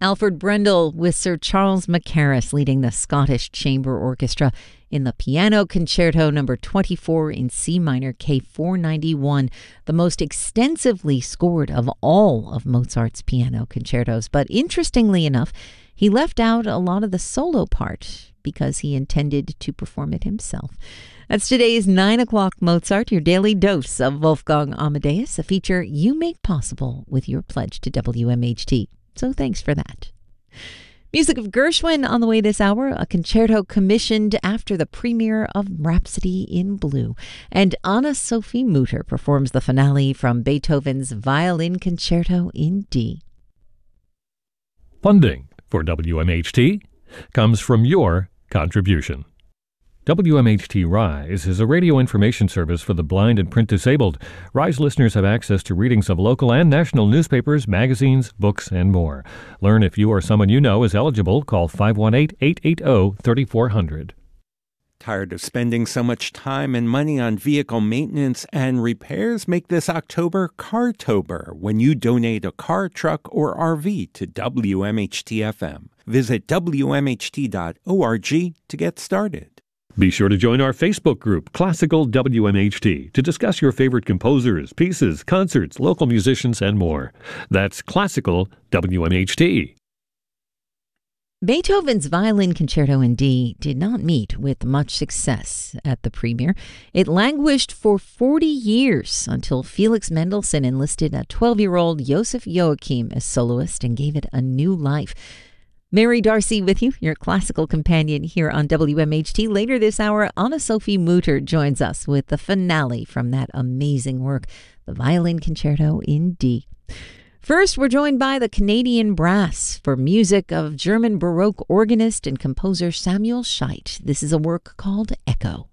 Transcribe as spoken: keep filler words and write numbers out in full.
Alfred Brendel with Sir Charles Mackerras leading the Scottish Chamber Orchestra in the Piano Concerto number twenty-four in C minor K four ninety-one, the most extensively scored of all of Mozart's piano concertos. But interestingly enough, he left out a lot of the solo part because he intended to perform it himself. That's today's nine o'clock Mozart, your daily dose of Wolfgang Amadeus, a feature you make possible with your pledge to W M H T. So thanks for that. Music of Gershwin on the way this hour, a concerto commissioned after the premiere of Rhapsody in Blue. And Anna-Sophie Mutter performs the finale from Beethoven's Violin Concerto in D. Funding for W M H T comes from your contribution. W M H T Rise is a radio information service for the blind and print disabled. Rise listeners have access to readings of local and national newspapers, magazines, books, and more. Learn if you or someone you know is eligible. Call five one eight, eight eight zero, three four zero zero. Tired of spending so much time and money on vehicle maintenance and repairs? Make this October Cartober when you donate a car, truck, or R V to W M H T F M. Visit W M H T dot org to get started. Be sure to join our Facebook group, Classical W M H T, to discuss your favorite composers, pieces, concerts, local musicians, and more. That's Classical W M H T. Beethoven's Violin Concerto in D did not meet with much success at the premiere. It languished for forty years until Felix Mendelssohn enlisted a twelve-year-old Joseph Joachim as soloist and gave it a new life. Mary Darcy with you, your classical companion here on W M H T. Later this hour, Anna-Sophie Mutter joins us with the finale from that amazing work, the Violin Concerto in D. First, we're joined by the Canadian Brass for music of German Baroque organist and composer Samuel Scheidt. This is a work called Echo.